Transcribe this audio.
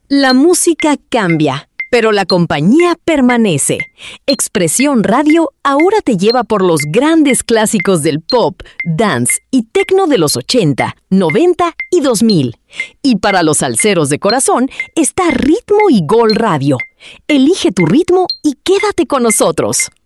La música cambia, pero la compañía permanece. Expresión Radio ahora te lleva por los grandes clásicos del pop, dance y techno de los 80, 90 y 2000. Y para los salseros de corazón está Ritmo y Gol Radio. Elige tu ritmo y quédate con nosotros.